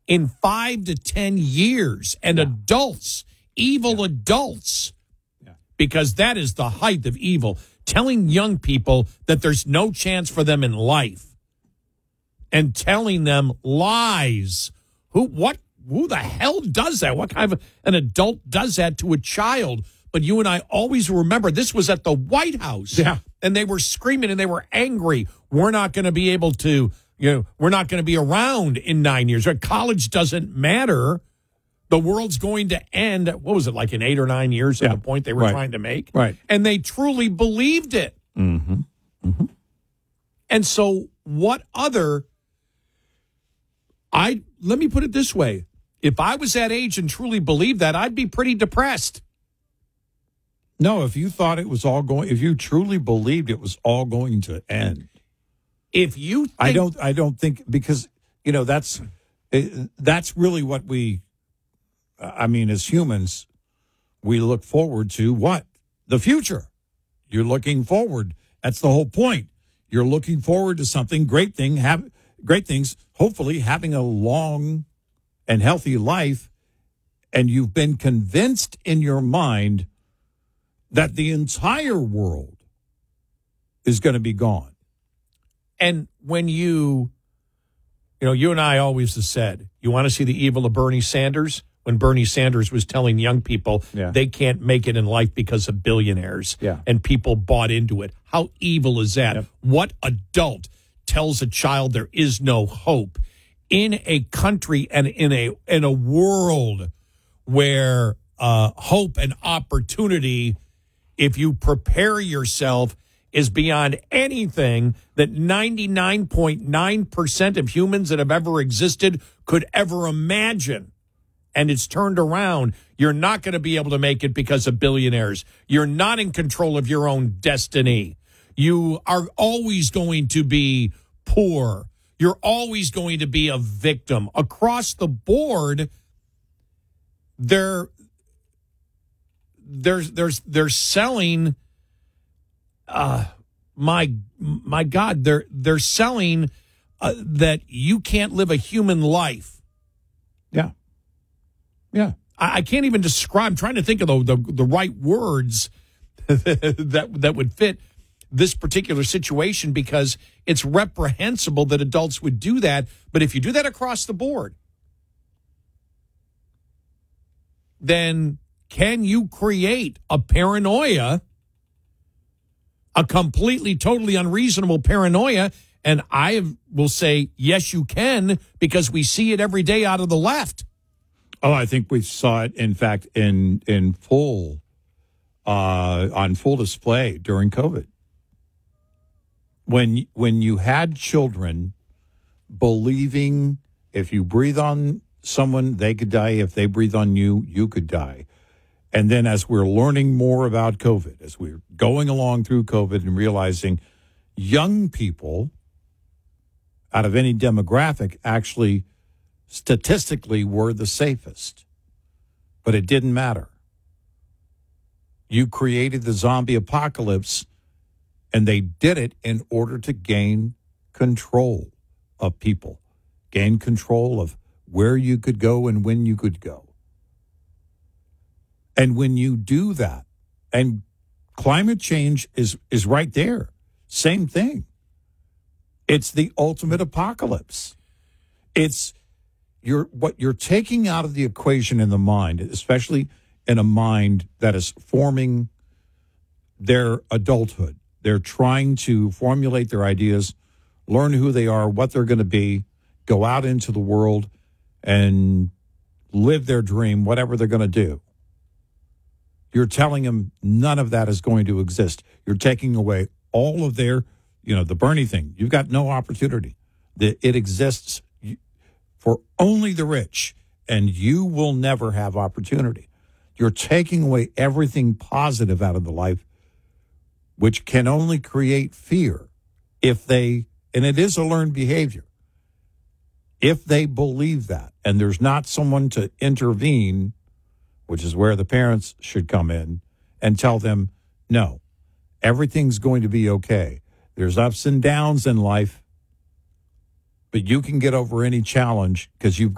in 5 to 10 years, and adults, evil adults, because that is the height of evil, telling young people that there's no chance for them in life and telling them lies. Who the hell does that? What kind of an adult does that to a child? But you and I always remember this was at the White House. Yeah. And they were screaming and they were angry. We're not going to be able to, we're not going to be around in 9 years. College doesn't matter. The world's going to end. What was it, like in 8 or 9 years at the point they were trying to make? Right. And they truly believed it. Mm-hmm. Mm-hmm. And so what other, let me put it this way. If I was that age and truly believed that, I'd be pretty depressed. No, if you thought it was all going, if you truly believed it was all going to end. If you think, I don't think, because, that's really what as humans, we look forward to what? The future. You're looking forward. That's the whole point. You're looking forward to something, great things, hopefully having a long and healthy life. And you've been convinced in your mind that the entire world is going to be gone. And when you and I always have said, you want to see the evil of Bernie Sanders? When Bernie Sanders was telling young people they can't make it in life because of billionaires. Yeah. And people bought into it. How evil is that? Yep. What adult tells a child there is no hope in a country and in a world where hope and opportunity, if you prepare yourself, is beyond anything that 99.9% of humans that have ever existed could ever imagine. And it's turned around. You're not going to be able to make it because of billionaires. You're not in control of your own destiny. You are always going to be poor. You're always going to be a victim. Across the board, they're selling my God, they're selling that you can't live a human life. Yeah. Yeah. I can't even describe. I'm trying to think of the right words that would fit this particular situation, because it's reprehensible that adults would do that. But if you do that across the board, then can you create a paranoia, a completely, totally unreasonable paranoia? And I will say, yes, you can, because we see it every day out of the left. Oh, I think we saw it, in fact, in full, on full display during COVID. When you had children believing if you breathe on someone, they could die. If they breathe on you, you could die. And then as we're learning more about COVID, as we're going along through COVID and realizing young people out of any demographic actually statistically were the safest. But it didn't matter. You created the zombie apocalypse, and they did it in order to gain control of people, gain control of where you could go and when you could go. And when you do that, and climate change is right there, same thing. It's the ultimate apocalypse. It's what you're taking out of the equation in the mind, especially in a mind that is forming their adulthood. They're trying to formulate their ideas, learn who they are, what they're going to be, go out into the world and live their dream, whatever they're going to do. You're telling them none of that is going to exist. You're taking away all of their, the Bernie thing. You've got no opportunity. It exists for only the rich, and you will never have opportunity. You're taking away everything positive out of the life, which can only create fear and it is a learned behavior, if they believe that, and there's not someone to intervene, which is where the parents should come in and tell them, no, everything's going to be okay. There's ups and downs in life, but you can get over any challenge because you've